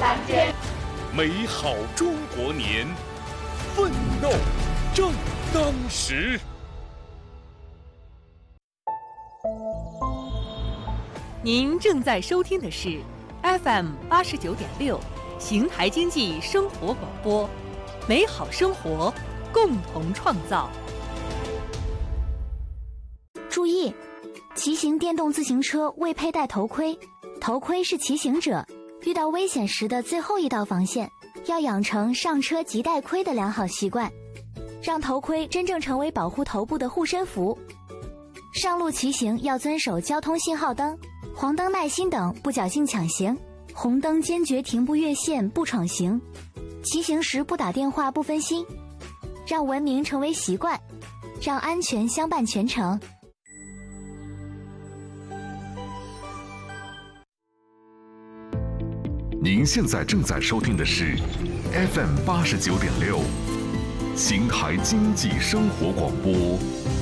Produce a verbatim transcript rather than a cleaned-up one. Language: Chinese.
蓝天。 美好中国年，奋斗正当时。 您正在收听的是 F M 八十九点六，邢台经济生活广播，美好生活，共同创造。 注意，骑行电动自行车未佩戴头盔，头盔是骑行者遇到危险时的最后一道防线，要养成上车即戴盔的良好习惯，让头盔真正成为保护头部的护身符。上路骑行要遵守交通信号灯、黄灯耐心等，不侥幸抢行，红灯坚决停步越线不闯行，骑行时不打电话不分心，让文明成为习惯，让安全相伴全程。 您现在正在收听的是 F M 八十九点六，邢台经济生活广播。